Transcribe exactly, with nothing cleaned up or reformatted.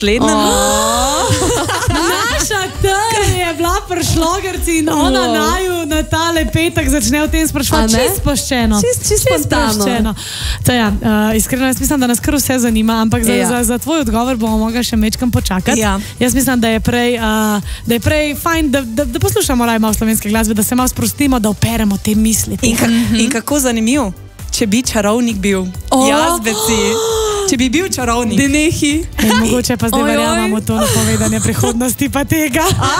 Slednja. Naša T je bila pri šlogerci in ona wow. naju na tale petek začne o tem sprašovati. Čist spoščeno. Čist, čist spontano. Ja, uh, iskreno, jaz mislim, da nas kar vse zanima, ampak za, ja. za, za tvoj odgovor bomo mogli še mečkam počakati. Ja. Jaz mislim, da je prej, uh, da je prej fajn, da, da, da poslušamo raje malo slovenske glasbe, da se malo sprostimo, da operemo te misli. In, ka, mm -hmm. in kako zanimiv, če bi čarovnik bil. Oh. Jazbeci. Če bi bil čarovnik. Denehi. Mogoče pa zdaj verjamemo to napovedanje prihodnosti pa tega.